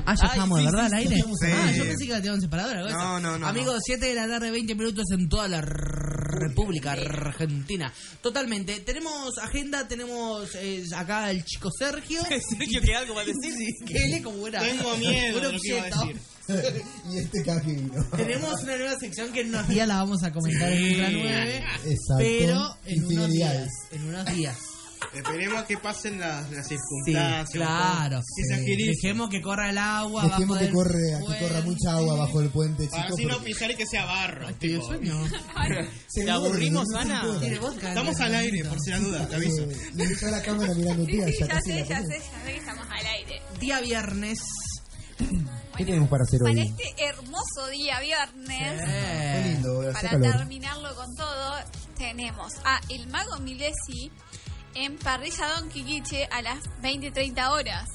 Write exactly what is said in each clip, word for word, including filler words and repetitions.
Ah, ya estamos, ¿de verdad, al aire? Sí. Ah, yo pensé que la teníamos separada. ¿no? No, no, no. Amigos, siete de la tarde, veinte minutos en toda la República Argentina. Totalmente. Tenemos agenda, tenemos eh, acá el chico Sergio. Sergio, que algo va a decir. Sí, que él es como buena. Tengo miedo de lo que iba a decir. Y este cajino. Tenemos una nueva sección que en unos días la vamos a comentar en Ultra nueve. Exacto. Pero en unos Infidelidades. días. En unos días. Esperemos a que pasen las, las Sí, circunstancias. claro. Que se agilice. Dejemos que corra el agua. Dejemos bajo que, del corre, que puente. corra mucha agua bajo el puente, Para chicos. así no porque pisar y que sea barro. Estoy de tipo. sueño. se ¿Te me aburrimos, duerme, no Ana? se puede. Tiene vodka. Estamos al aire, por si la duda, te aviso. Eh, y está la cámara mirando Sí, tía, sí, ya ya casi sé, la ya ponemos. sé, ya sé que estamos al aire. Día viernes. ¿Qué tenemos para hacer Para hoy? este hermoso día viernes, Qué Eh. lindo, hace para calor. terminarlo con todo, tenemos a El Mago Milesi en Parrilla Don Quiquiche a las veinte treinta horas.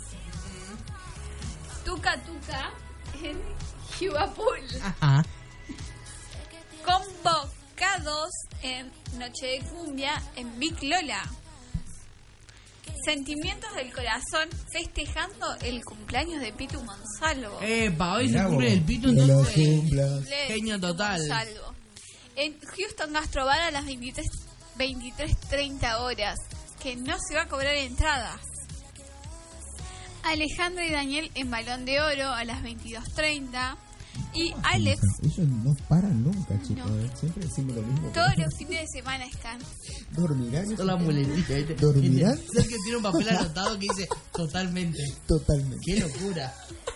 Tuca Tuca en Jubapul. Ajá. Convocados en Noche de Cumbia en Big Lola. Sentimientos del Corazón festejando el cumpleaños de Pitu Monsalvo. Epa, hoy se Mirá cumple vos, el pito que lo entonces. cumplas. Cumple genio Pitu total. Monsalvo. En Houston Gastrobar a las veintitrés treinta horas. Que no se va a cobrar entradas. Alejandra y Daniel en Balón de Oro a las veintidós treinta. Y Alex Ellos no paran nunca, chicos. No. eh. Siempre decimos lo mismo. todos los fines de semana están. ¿Dormirán? Toda la muletilla, ¿viste? ¿Dormirán? Sergio tiene un papel anotado que dice totalmente. Totalmente. ¡Qué locura!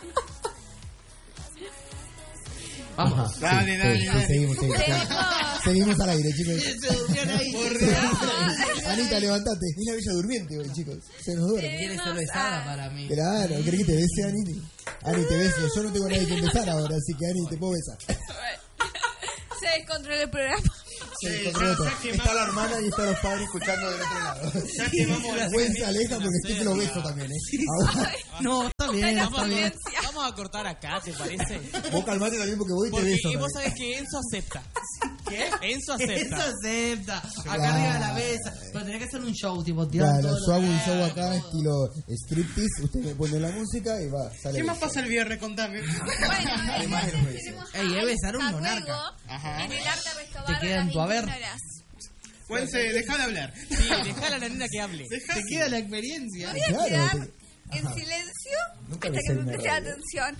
Vamos. Ajá, Dale, sí, dale, sí, dale. sí, seguimos, seguimos. Tenemos- Seguimos al aire, chicos. Se durmieron ahí. Anita, levantate. Es la bella durmiente hoy, chicos. Se nos duerme. Quiere ser besada para mí. Claro, ¿querés que te bese, Ani? Ani, te beso. Yo no tengo a nadie que besar ahora, así que Ani, te puedo besar. Se descontroló el programa. Sí, Sí, con Roberto. ya que Está la hermana y están los padres escuchando del otro lado. Ya que vamos a Buen se aleja porque estoy que lo beso también, ¿eh? Ahora, No, está bien, la está bien. potencia. Vamos a cortar acá, ¿te parece? vos calmate también porque voy y te Porque beso. vos también. sabés que Enzo acepta. ¿Qué? Enzo Eso acepta. acepta. Acá Claro. arriba de la mesa. Pero tenés que hacer un show, tipo, tirar Claro, todo yo lo- hago un show Ah, acá todo. estilo striptease, usted me pone la música y va, sale. ¿Qué más beso. pasa el viernes? Contame. Bueno, Además del entonces beso. tenemos Ey, es besar un hasta monarca. luego Ajá. en el Arte Restobar Te queda a en las tu haber. veintiuna horas. Juanse, deja de hablar. Sí, dejala a la nena que hable. Deja Te queda la experiencia. Voy a Claro, quedar te- en Ajá. silencio Nunca hasta besé que me una preste radio. atención.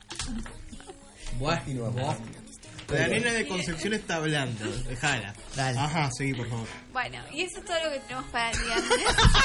Bueno, vos. La nena de Concepción está hablando. Dejala. Dale. Ajá, seguí, por favor. Bueno, y eso es todo lo que tenemos para el viernes.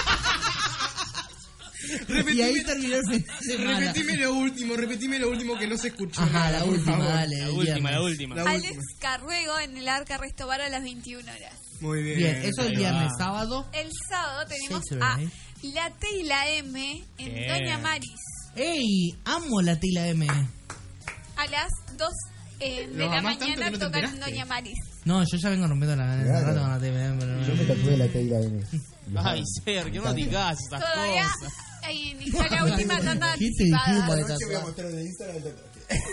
Y ahí terminó el fin de semana. Repetime lo último, repetime lo último que no se escuchó. Ajá, nada, la por última, favor. dale. La el última, viernes. la última. La Alex última. Carruego en el Arca Restobar a las veintiuna horas. Muy bien. Bien, eso el Ahí viernes. va. Sábado. El sábado tenemos Shakespeare, a ¿eh? La T y la M en Bien. Doña Maris ¡Ey! Amo la tila M. a las dos eh, de Lo la amás tanto mañana que no te tocan en enteraste. Doña Maris. No, yo ya vengo rompiendo la, la Claro. rata con la T V. pero- Yo me tatué la T y la N. Ay, Sergio, no digas esas Todavía cosas. ahí inició la última tanda ¿Qué te dijimos anticipada. de Anoche voy a tatuar? mostrar en el Instagram el tatuaje.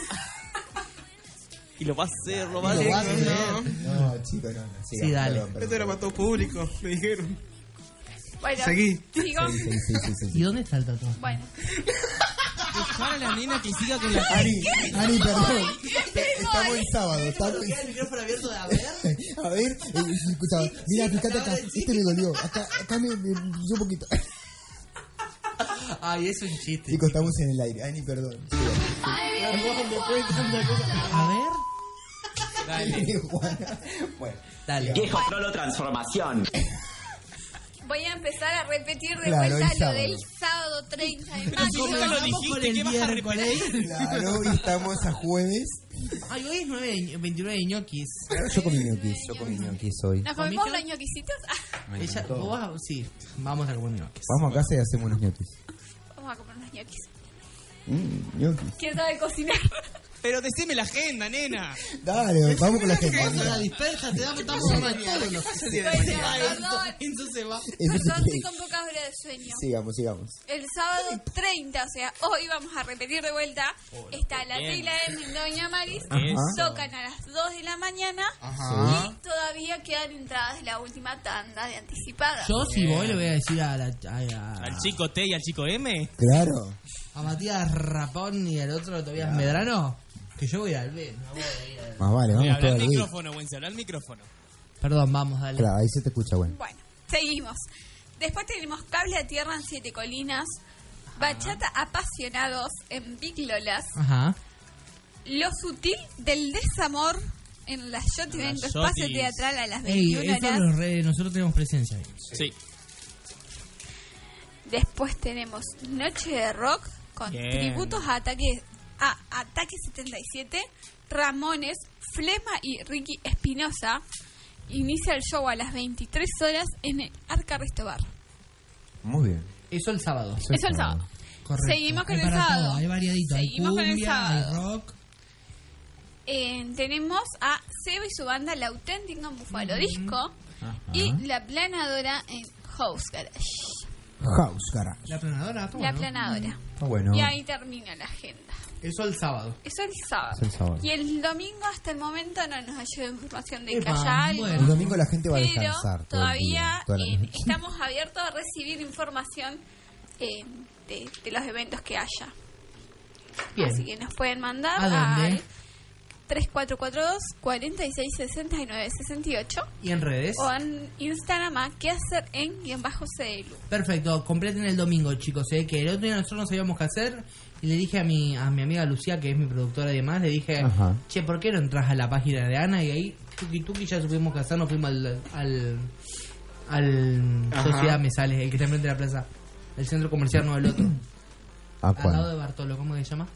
Y lo va a hacer, lo va a Lo va a hacer. hacer. No, chicos, no. no. Sí, dale. Perdón, perdón, Esto era para todo público, me dijeron. Bueno, Seguí. sigo. Sí, sí, sí, sí, sí, ¿Y sí. dónde está el tatuaje? Bueno, Dejar a la nena que siga con la Ani, Ani, perdón. Estamos voy? en sábado. Estamos ¿Queda el micrófono abierto de a ver? A ver, eh, escuchaba. Mira, fíjate acá. Este me dolió. Acá, acá me, me yo un poquito. Ay, es un chiste. Chicos, estamos en el aire. Ani, perdón. A ver. Dale. Juana. Bueno, Dale. Viejo trolo transformación. voy a empezar a repetir de Claro, vuelta el lo sábado. del sábado treinta de Pero si nunca lo mayo. Comenzamos con dijiste, el ¿qué vas a miércoles. claro, y estamos a jueves. Ay, hoy es nueve de- veintinueve de ñoquis. Yo comí ñoquis. Yo comí ñoquis hoy. ¿Nos comimos ¿Comiste? los ñoquisitos? Ah, Me Ella, encantó. ¿vos vas a- sí, vamos a comer ñoquis. Vamos a casa y hacemos unos ñoquis. vamos a comer unos ñoquis. Mmm, ñoquis. ¿Quién sabe cocinar? Pero decime la agenda, nena. Dale, vamos con la gente. Vamos a la Anita. dispersa, te damos estamos a mañana. Bueno, perdón. Enzo se va. Eso Perdón, se estoy cree. con pocas horas de sueño. Sigamos, sigamos. El sábado treinta, o sea, hoy vamos a repetir de vuelta. Está la bien. T y la M en Doña Maris. Eso. Tocan a las dos de la mañana. Ajá. Y todavía quedan entradas de la última tanda de anticipada. Yo si voy le voy a decir a la a, a- Al chico T y al chico M. Claro. a Matías Rapón y el otro Tobias Medrano, que yo voy al B. No voy a ir al... Más vale, Oye, vamos habla todo al el día. micrófono, Wences, habla al micrófono. Perdón, vamos, dale. Claro, ahí se te escucha, bueno. Bueno, seguimos. Después tenemos Cable a Tierra en Siete Colinas, Bachata Apasionados en Big Lolas, Ajá. Lo Sutil del Desamor en la Yoti En la Benco Espacio Yotis. Teatral a las Ey, veintiuna esto horas. los re- nosotros tenemos presencia ahí. Sí. Después tenemos Noche de Rock con Bien. tributos a Ataque, a Ataque setenta y siete, Ramones, Flema y Ricky Espinosa. Inicia el show a las veintitrés horas en el Arca Resto Bar. Muy bien. Eso el sábado. Eso el sábado. Correcto. Seguimos con Hay el para sábado. todo, hay variadito. Seguimos con hay el cumbia, sábado. hay rock. Eh, tenemos a Seba y su banda La Auténtica en Búfalo Disco y La Planadora en House Garage. House Garage. La planadora, está La bueno. Planadora. Está bueno. Y ahí termina la agenda. Eso el sábado. Eso el sábado. Es el sábado. Y el domingo hasta el momento no nos ha llegado información de que Epa, haya algo. bueno. El domingo la gente va a Pero descansar todo el todavía día, toda la eh, noche. estamos abiertos a recibir información eh, de, de los eventos que haya. Bien. Así que nos pueden mandar ¿A dónde? al tres cuatro cuatro dos, cuatro seis, seis nueve, seis ocho ¿Y en redes? o en Instagram a qué hacer en guión bajo C L U. Perfecto, completen el domingo, chicos, ¿eh? Que el otro día nosotros no sabíamos qué hacer y le dije a mi a mi amiga Lucía, que es mi productora y demás, le dije, Ajá. che, ¿por qué no entras a la página de Ana? Y ahí, tuki tuki, ya supimos qué hacer, nos fuimos al al, al Ajá. Sociedad Mesales, el que está enfrente de la plaza, el centro comercial, no el otro, ¿A al lado cuál? de Bartolo, ¿cómo se llama?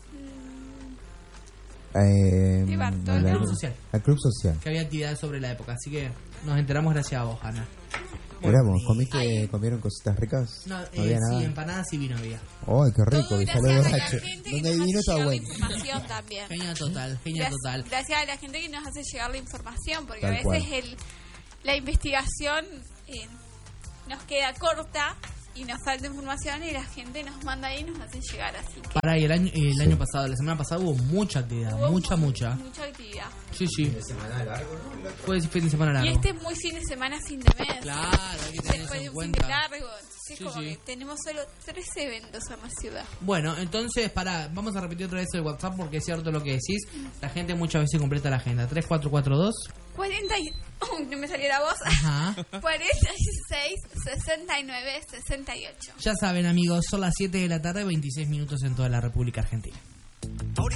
Eh, De Bartolo. la- Club Social. Al Club Social. Que había actividades sobre la época, así que nos enteramos gracias a vos, Ana. Mirá vos, ¿comiste, comieron cositas ricas? No, No eh, había sí, nada. empanadas y vino había. ¡Ay, qué rico! Todo Que gracias salió a la borracho. gente que Donde nos vino hace está llegar la bueno. información también. Genial total, genial Gracias, total. gracias a la gente que nos hace llegar la información, porque Tal a veces el, la investigación eh, nos queda corta y nos falta información y la gente nos manda ahí y nos hace llegar. Así que Para y el año, el año pasado, la semana pasada hubo mucha actividad, hubo mucha, mu- mucha. mucha actividad. Sí, sí. Fue fin de semana largo. Y este es muy fin de semana, fin de mes. Claro, hay que tener Después eso de en un fin de cuenta. largo. Entonces, Sí, como sí. que tenemos solo tres eventos en la ciudad. Bueno, entonces, para, vamos a repetir otra vez el WhatsApp porque es cierto lo que decís. La gente muchas veces completa la agenda. tres cuatro cuatro dos. cuarenta y... Uy, no me salió la voz. Ajá. cuarenta y seis, sesenta y nueve, sesenta y ocho. Ya saben, amigos, son las siete de la tarde, veintiséis minutos en toda la República Argentina.